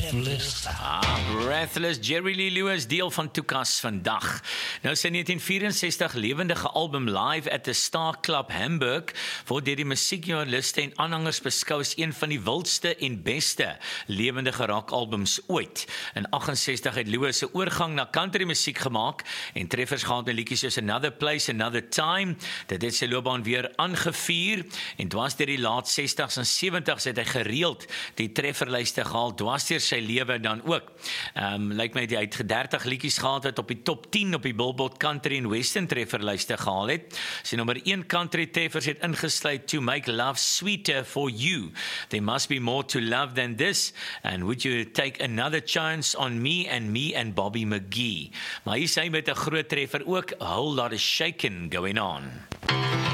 Breathless. Breathless, Jerry Lee Lewis, deel van Toekas vandag. Nou sy 1964 lewendige album Live at the Star Club Hamburg word deur die musiekjoernaliste en aanhangers beskou as een van die wildste en beste lewendige rockalbums ooit. In 68 het Lewis 'n oorgang na country musiek gemaak en treffers gehad met liedjies soos Another Place, Another Time. Dit het sy loopbaan weer aangevuur en dwars deur die laat 60s en 70s het hy gereeld die trefferlyste gehaal, dwars deur sy lewe dan ook. Lyk my hy het 30 liedjies gehad wat op die top 10 op die Billboard Country en Western trefferlyste gehaal het. Sy nommer 1 country treffers het ingesluit To Make Love Sweeter For You, There Must Be More To Love Than This, and Would You Take Another Chance On Me and Bobby McGee. Maar hier sy met 'n groot treffer ook, A Whole Lot of Shakin' Going On.